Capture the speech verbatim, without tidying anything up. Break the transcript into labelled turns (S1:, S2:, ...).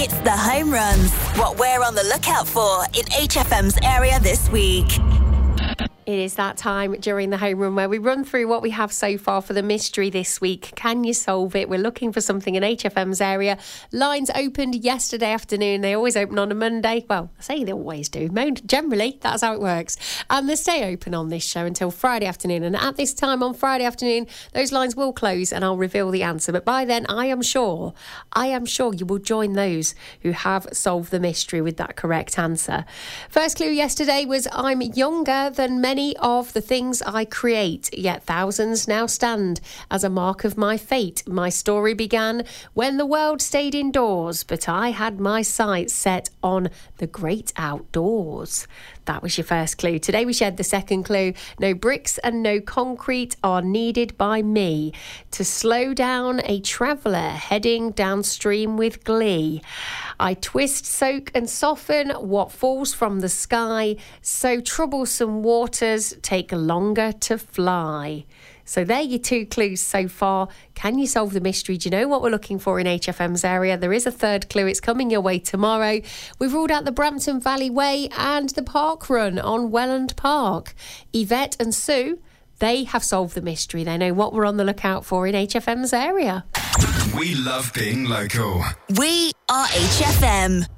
S1: It's the home runs. What we're on the lookout for in H F M's area this week.
S2: It is that time during the home run where we run through what we have so far for the mystery this week. Can you solve it? We're looking for something in H F M's area. Lines opened yesterday afternoon. They always open on a Monday. Well, I say they always do. Generally, that's how it works. And they stay open on this show until Friday afternoon. And at this time on Friday afternoon, those lines will close and I'll reveal the answer. But by then, I am sure, I am sure you will join those who have solved the mystery with that correct answer. First clue yesterday was I'm younger than many of the things I create, yet thousands now stand as a mark of my fate. My story began when the world stayed indoors, but I had my sights set on the great outdoors. That was your first clue. Today we shared the second clue. No bricks and no concrete are needed by me to slow down a traveller heading downstream with glee. I twist, soak and soften what falls from the sky, so troublesome waters take longer to fly. So there are your two clues so far. Can you solve the mystery? Do you know what we're looking for in H F M's area? There is a third clue. It's coming your way tomorrow. We've ruled out the Brampton Valley Way and the Park Run on Welland Park. Yvette and Sue, they have solved the mystery. They know what we're on the lookout for in H F M's area.
S3: We love being local.
S1: We are H F M.